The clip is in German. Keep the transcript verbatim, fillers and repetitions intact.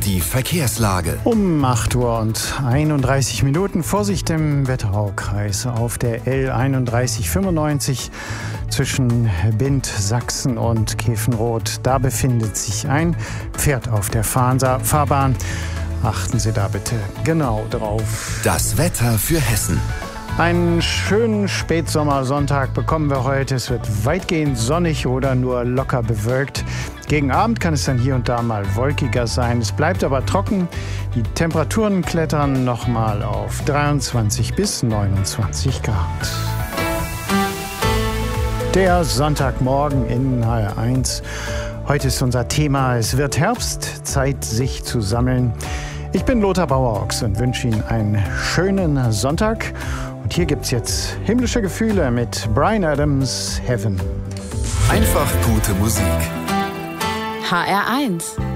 Die Verkehrslage. Um acht Uhr und einunddreißig Minuten. Vorsicht im Wetteraukreis auf der L einunddreißig fünfundneunzig zwischen Bind, Sachsen und Kefenroth. Da befindet sich ein Pferd auf der Fahrsa- Fahrbahn. Achten Sie da bitte genau drauf. Das Wetter für Hessen. Einen schönen Spätsommersonntag bekommen wir heute. Es wird weitgehend sonnig oder nur locker bewölkt. Gegen Abend kann es dann hier und da mal wolkiger sein. Es bleibt aber trocken. Die Temperaturen klettern nochmal auf dreiundzwanzig bis neunundzwanzig Grad. Der Sonntagmorgen in H R eins. Heute ist unser Thema: Es wird Herbst, Zeit sich zu sammeln. Ich bin Lothar Bauer-Ochs und wünsche Ihnen einen schönen Sonntag. Und hier gibt's jetzt himmlische Gefühle mit Bryan Adams, Heaven. Einfach gute Musik. H R eins.